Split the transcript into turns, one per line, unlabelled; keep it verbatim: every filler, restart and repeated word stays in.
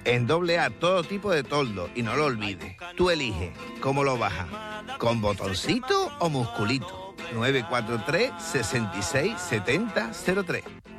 En doble A, todo tipo de toldo. Y no lo olvides, tú eliges cómo lo bajas, con botoncito o musculito. nueve cuatro tres, seis seis, siete cero cero tres.